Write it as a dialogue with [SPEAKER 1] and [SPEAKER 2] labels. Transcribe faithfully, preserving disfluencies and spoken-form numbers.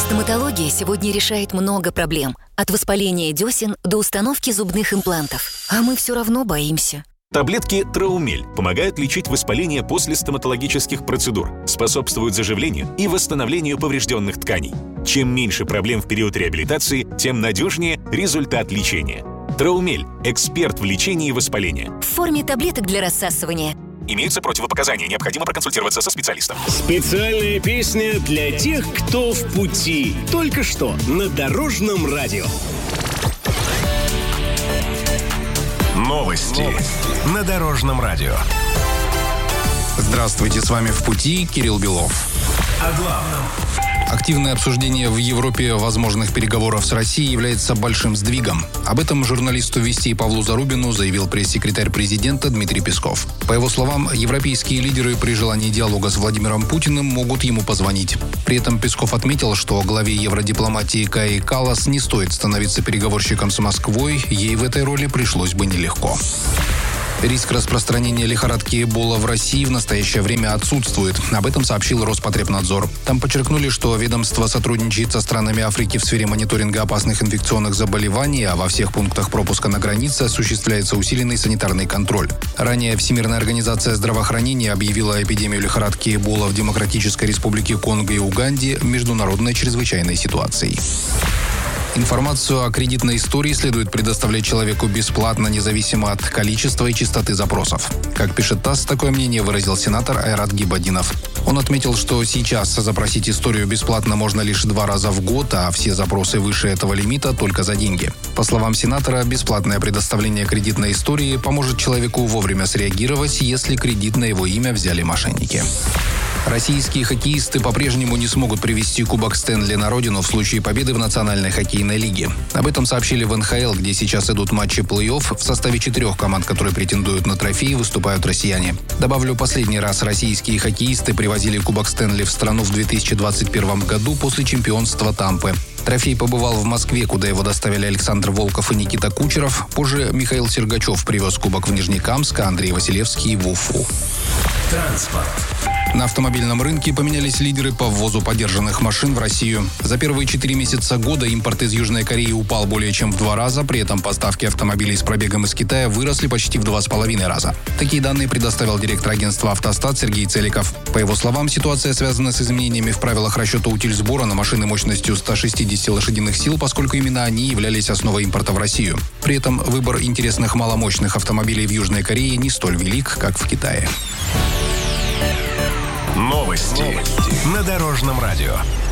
[SPEAKER 1] Стоматология сегодня решает много проблем. От воспаления десен до установки зубных имплантов. А мы все равно боимся.
[SPEAKER 2] Таблетки Траумель помогают лечить воспаление после стоматологических процедур, способствуют заживлению и восстановлению поврежденных тканей. Чем меньше проблем в период реабилитации, тем надежнее результат лечения. Траумель – эксперт в лечении воспаления.
[SPEAKER 1] В форме таблеток для рассасывания.
[SPEAKER 2] Имеются противопоказания, необходимо проконсультироваться со специалистом.
[SPEAKER 3] Специальная песня для тех, кто в пути. Только что на Дорожном радио.
[SPEAKER 4] Новости, Новости на Дорожном радио.
[SPEAKER 5] Здравствуйте, с вами «В пути» Кирилл Белов.
[SPEAKER 4] О главном.
[SPEAKER 5] Активное обсуждение в Европе возможных переговоров с Россией является большим сдвигом. Об этом журналисту «Вести» Павлу Зарубину заявил пресс-секретарь президента Дмитрий Песков. По его словам, европейские лидеры при желании диалога с Владимиром Путиным могут ему позвонить. При этом Песков отметил, что главе евродипломатии Каи Каллас не стоит становиться переговорщиком с Москвой, ей в этой роли пришлось бы нелегко. Риск распространения лихорадки Эбола в России в настоящее время отсутствует. Об этом сообщил Роспотребнадзор. Там подчеркнули, что ведомство сотрудничает со странами Африки в сфере мониторинга опасных инфекционных заболеваний, а во всех пунктах пропуска на границе осуществляется усиленный санитарный контроль. Ранее Всемирная организация здравоохранения объявила эпидемию лихорадки Эбола в Демократической Республике Конго и Уганде международной чрезвычайной ситуацией. Информацию о кредитной истории следует предоставлять человеку бесплатно, независимо от количества и частоты запросов. Как пишет ТАСС, такое мнение выразил сенатор Айрат Гибаддинов. Он отметил, что сейчас запросить историю бесплатно можно лишь два раза в год, а все запросы выше этого лимита только за деньги. По словам сенатора, бесплатное предоставление кредитной истории поможет человеку вовремя среагировать, если кредит на его имя взяли мошенники. Российские хоккеисты по-прежнему не смогут привезти Кубок Стэнли на родину в случае победы в Национальной хоккейной лиге. Об этом сообщили в эн ха эл, где сейчас идут матчи плей-офф. В составе четырех команд, которые претендуют на трофей, выступают россияне. Добавлю, последний раз российские хоккеисты привозили Кубок Стэнли в страну в две тысячи двадцать первом году после чемпионства Тампы. Трофей побывал в Москве, куда его доставили Александр Волков и Никита Кучеров. Позже Михаил Сергачев привез кубок в Нижнекамск, а Андрей Василевский в Уфу.
[SPEAKER 4] Транспорт.
[SPEAKER 5] На автомобильном рынке поменялись лидеры по ввозу подержанных машин в Россию. За первые четыре месяца года импорт из Южной Кореи упал более чем в два раза, при этом поставки автомобилей с пробегом из Китая выросли почти в два с половиной раза. Такие данные предоставил директор агентства «Автостат» Сергей Целиков. По его словам, ситуация связана с изменениями в правилах расчета утильсбора на машины мощностью сто шестьдесят лошадиных сил, поскольку именно они являлись основой импорта в Россию. При этом выбор интересных маломощных автомобилей в Южной Корее не столь велик, как в Китае.
[SPEAKER 4] Новости, Новости на Дорожном радио.